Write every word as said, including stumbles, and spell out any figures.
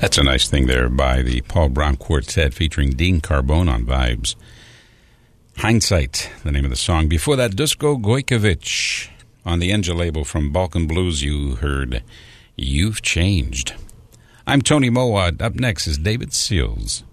That's a nice thing there by the Paul Brown Quartet featuring Dean Carbone on Vibes. Hindsight, the name of the song. Before that, Dusko Gojkovic. On the Enja label from Balkan Blues, you heard You've Changed. I'm Tony Mowat. Up next is David Seals.